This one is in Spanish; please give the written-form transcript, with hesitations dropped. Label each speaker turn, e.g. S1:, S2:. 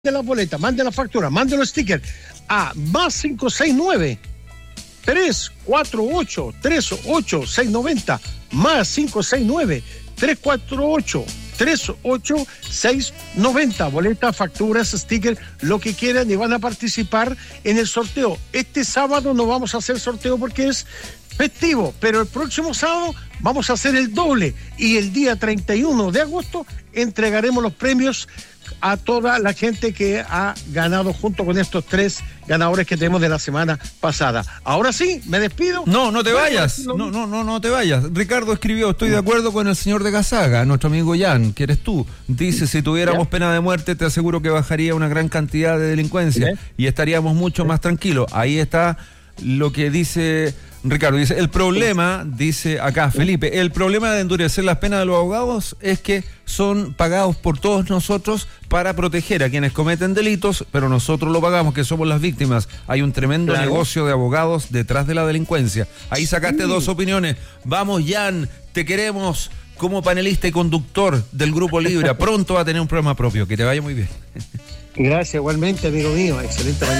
S1: de la boleta, mande la factura, mande los stickers a más 569-348-38690, más 569-348-38690, boleta, facturas, stickers, lo que quieran, y van a participar en el sorteo. Este sábado no vamos a hacer sorteo porque es festivo, pero el próximo sábado vamos a hacer el doble, y el día 31 de agosto entregaremos los premios a toda la gente que ha ganado junto con estos 3 ganadores que tenemos de la semana pasada. Ahora sí, me despido.
S2: No te vayas. No te vayas. Ricardo escribió: estoy de acuerdo con el señor de Gazaga, nuestro amigo Jan, que eres tú. Dice: si tuviéramos pena de muerte, te aseguro que bajaría una gran cantidad de delincuencia y estaríamos mucho más tranquilos. Ahí está lo que dice Ricardo. Dice: el problema, dice acá Felipe, el problema de endurecer las penas de los abogados es que son pagados por todos nosotros para proteger a quienes cometen delitos, pero nosotros lo pagamos, que somos las víctimas. Hay un tremendo negocio de abogados detrás de la delincuencia. Ahí sacaste 2 opiniones. Vamos, Jan, te queremos como panelista y conductor del Grupo Libra. Pronto va a tener un programa propio. Que te vaya muy bien.
S1: Gracias, igualmente, amigo mío. Excelente mañana.